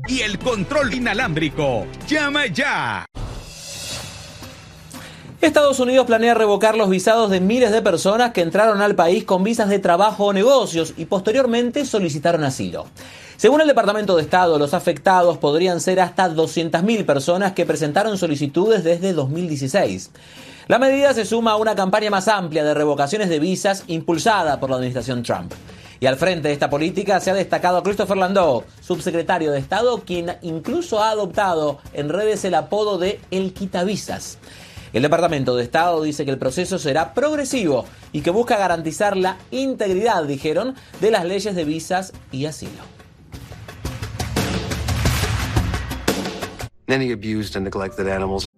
y el control inalámbrico. ¡Llama ya! Estados Unidos planea revocar los visados de miles de personas que entraron al país con visas de trabajo o negocios y posteriormente solicitaron asilo. Según el Departamento de Estado, los afectados podrían ser hasta 200.000 personas que presentaron solicitudes desde 2016. La medida se suma a una campaña más amplia de revocaciones de visas impulsada por la administración Trump. Y al frente de esta política se ha destacado a Christopher Landau, subsecretario de Estado, quien incluso ha adoptado en redes el apodo de El Quitavisas. El Departamento de Estado dice que el proceso será progresivo y que busca garantizar la integridad, dijeron, de las leyes de visas y asilo. Any abused and neglected animals